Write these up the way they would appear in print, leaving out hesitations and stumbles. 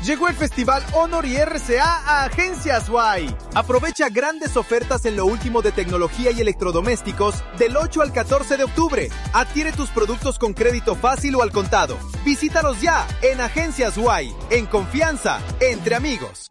Llegó el Festival Honor y RCA a Agencias Y. Aprovecha grandes ofertas en lo último de tecnología y electrodomésticos del 8 al 14 de octubre. Adquiere tus productos con crédito fácil o al contado. Visítalos ya en Agencias Y. En confianza, entre amigos.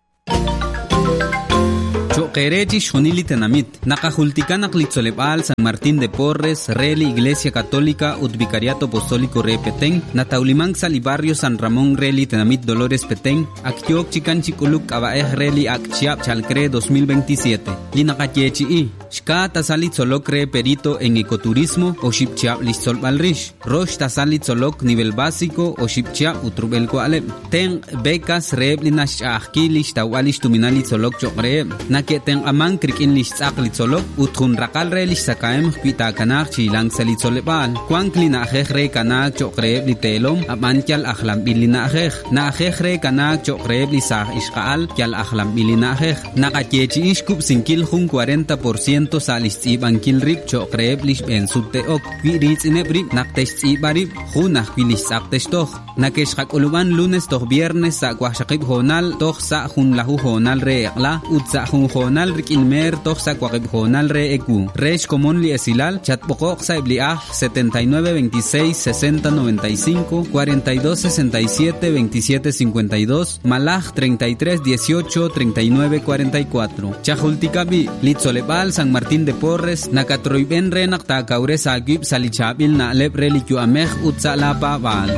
Choquerechi Shonili Tenamit, Nakahulticanak Litzolebal, San Martín de Porres, Reli Iglesia Católica, Vicariato Apostólico Re Petén, Nataulimang Salibarrio San Ramón Reli Tenamit Dolores Petén, Aktiok Chican Chiculuk Abaej Reli Akchiap Chalcre 2027, Linakachechi, Shka Tasalit Solok Re Perito en Ecoturismo, o Shipchiap Litzol Balrish, Rosh Tasalit Solok Nivel Básico, o Shipchiap Utrubel Koalep, Ten Becas Reblinash Ahkilish Tawalish Tuminalit Solok Chokre, que ten amang krikin lish sak litzolok utkun rakal re lish sakaem pita kanak chilang salitsolebal kwang klina re kanak chokre litelom amankyal akhlam bilina na re kanak chokre lisah iskaal kyal akhlam bilina nakachechi ishkup sinkil hun 40% salis ibankil rip chokre lish bensutte ok wiritz inebrip naktesh ibarip hunah bilish saktesh toch nakesh uluban lunes toch viernes sa kwashakib honal toch sa hun lahu honal re la utsa hun Jonal Rikilmer Toxa Kwakib Jonal Re Eku Resh Común Li Esilal Chatpokok Saibliah 79 26 60 95 42 67 27 52 Malaj 33 18 39 44 Chajultikabi Litzolebal San Martín de Porres Nakatroiben Renak Takaure Sagib Salichabil Na Lep Relikyu Amej Utzalapa Bal.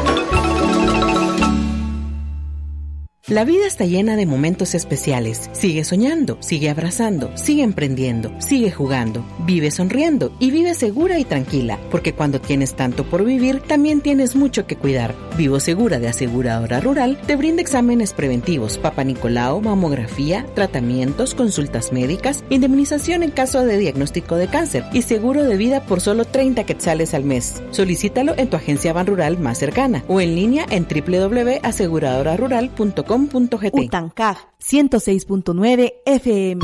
La vida está llena de momentos especiales. Sigue soñando, sigue abrazando, sigue emprendiendo, sigue jugando, vive sonriendo y vive segura y tranquila, porque cuando tienes tanto por vivir, también tienes mucho que cuidar. Vivo Segura de Aseguradora Rural te brinda exámenes preventivos, Papa Nicolau, mamografía, tratamientos, consultas médicas, indemnización en caso de diagnóstico de cáncer y seguro de vida por solo 30 quetzales al mes. Solicítalo en tu agencia Banrural más cercana o en línea en www.aseguradorarural.com.gt. Utancaj 106.9 FM.